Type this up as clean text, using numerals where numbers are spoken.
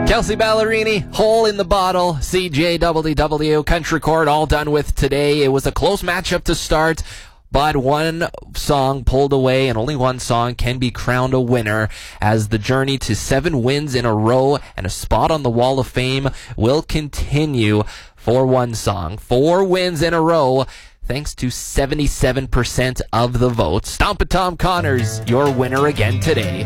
Kelsey Ballerini, Hole in the Bottle, CJWW, Country Court, all done with today. It was a close matchup to start, but one song pulled away, and only one song can be crowned a winner, as the journey to 7 wins in a row and a spot on the Wall of Fame will continue for one song. 4 wins in a row, thanks to 77% of the vote. Stomp it, Tom Connors, your winner again today.